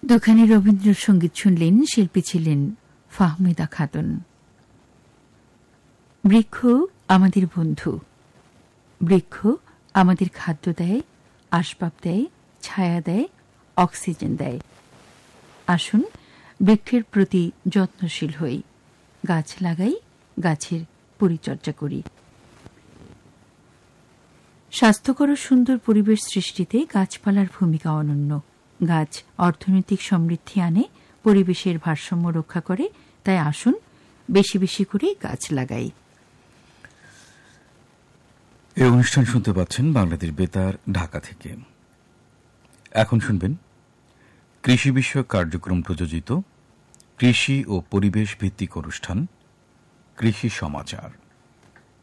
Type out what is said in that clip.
দুখানি রবীন্দ্রসঙ্গীত শুনলেন, শিল্পী ছিলেন ফাহমিদা খাতুন। বৃক্ষ আমাদের বন্ধু, বৃক্ষ আমাদের খাদ্য দেয়, আসবাব দেয়, ছায়া দেয়, অক্সিজেন দেয়। আসুন বৃক্ষের প্রতি যত্নশীল হই, গাছ লাগাই, গাছের পরিচর্যা করি। স্বাস্থ্যকর ও সুন্দর পরিবেশ সৃষ্টিতে গাছপালার ভূমিকা অনন্য। গাছ অর্থনৈতিক সমৃদ্ধি আনে, পরিবেশের ভারসাম্য রক্ষা করে। তাই আসুন বেশি বেশি করে গাছ লাগাই। এই অনুষ্ঠান শুনতে পাচ্ছেন বাংলাদেশ বেতার ঢাকা থেকে। এখন শুনবেন কৃষি বিষয়ক কার্যক্রম প্রযোজিত কৃষি ও পরিবেশ ভিত্তিক অনুষ্ঠান কৃষি সমাচার।